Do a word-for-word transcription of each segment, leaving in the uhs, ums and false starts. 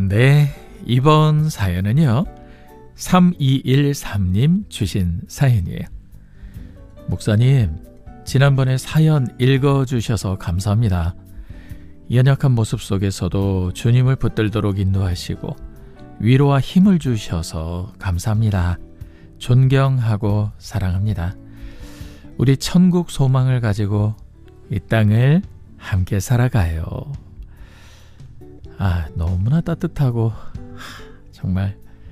네, 이번 사연은요 삼이일삼 님 주신 사연이에요. 목사님, 지난번에 사연 읽어주셔서 감사합니다. 연약한 모습 속에서도 주님을 붙들도록 인도하시고 위로와 힘을 주셔서 감사합니다. 존경하고 사랑합니다. 우리 천국 소망을 가지고 이 땅을 함께 살아가요. 아, 너무나 따뜻하고 정말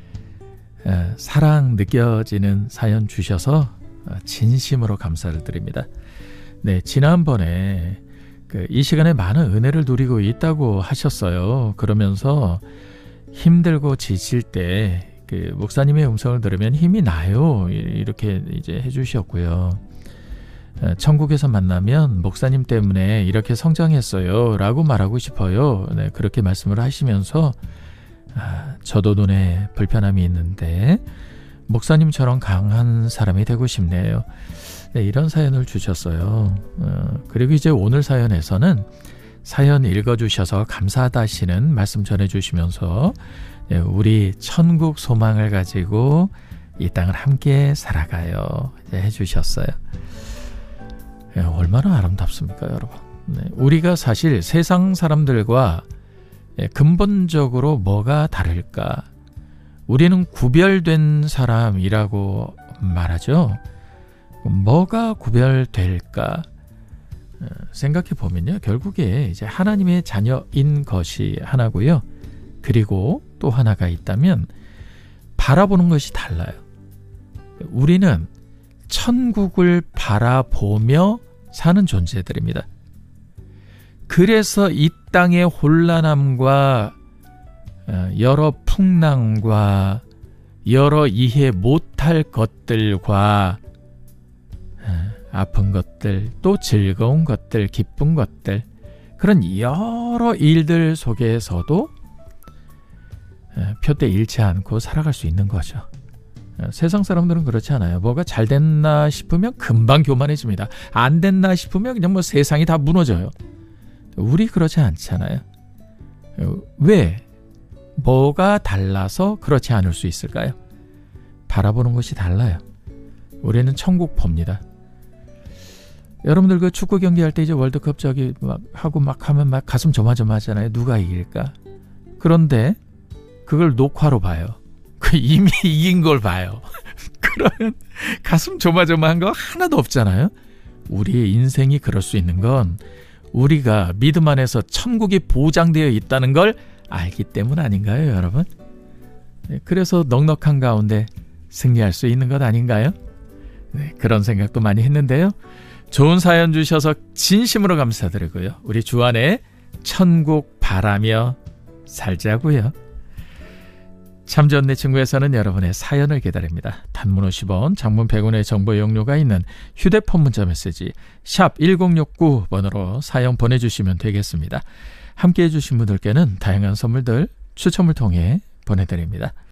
사랑 느껴지는 사연 주셔서 진심으로 감사를 드립니다. 네, 지난번에 그 이 시간에 많은 은혜를 누리고 있다고 하셨어요. 그러면서 힘들고 지칠 때 그 목사님의 음성을 들으면 힘이 나요. 이렇게 이제 해주셨고요. 천국에서 만나면 목사님 때문에 이렇게 성장했어요 라고 말하고 싶어요. 네, 그렇게 말씀을 하시면서 아, 저도 눈에 불편함이 있는데 목사님처럼 강한 사람이 되고 싶네요. 네, 이런 사연을 주셨어요. 어, 그리고 이제 오늘 사연에서는 사연 읽어주셔서 감사하다시는 말씀 전해주시면서 네, 우리 천국 소망을 가지고 이 땅을 함께 살아가요 이제 해주셨어요. 네, 얼마나 아름답습니까, 여러분. 네, 우리가 사실 세상 사람들과 네, 근본적으로 뭐가 다를까? 우리는 구별된 사람이라고 말하죠. 뭐가 구별될까? 생각해 보면요, 결국에 이제 하나님의 자녀인 것이 하나고요. 그리고 또 하나가 있다면 바라보는 것이 달라요. 우리는 천국을 바라보며 사는 존재들입니다. 그래서 이 땅의 혼란함과 여러 풍랑과 여러 이해 못할 것들과 아픈 것들, 또 즐거운 것들, 기쁜 것들, 그런 여러 일들 속에서도 표대 잃지 않고 살아갈 수 있는 거죠. 세상 사람들은 그렇지 않아요. 뭐가 잘 됐나 싶으면 금방 교만해집니다. 안 됐나 싶으면 그냥 뭐 세상이 다 무너져요. 우리 그렇지 않잖아요. 왜? 뭐가 달라서 그렇지 않을 수 있을까요? 바라보는 것이 달라요. 우리는 천국 봅니다. 여러분들 그 축구 경기할 때 이제 월드컵 저기 막 하고 막 하면 막 가슴 조마조마하잖아요. 누가 이길까? 그런데 그걸 녹화로 봐요. 그 이미 이긴 걸 봐요. 그러면 가슴 조마조마한 거 하나도 없잖아요. 우리의 인생이 그럴 수 있는 건 우리가 믿음 안에서 천국이 보장되어 있다는 걸 알기 때문 아닌가요, 여러분? 그래서 넉넉한 가운데 승리할 수 있는 것 아닌가요? 네, 그런 생각도 많이 했는데요. 좋은 사연 주셔서 진심으로 감사드리고요. 우리 주 안에 천국 바라며 살자고요. 참 좋은 내 친구에서는 여러분의 사연을 기다립니다. 단문 오십 원, 장문 백 원의 정보 이용료가 있는 휴대폰 문자 메시지 샵 일공육구 번으로 사연 보내주시면 되겠습니다. 함께해 주신 분들께는 다양한 선물들 추첨을 통해 보내드립니다.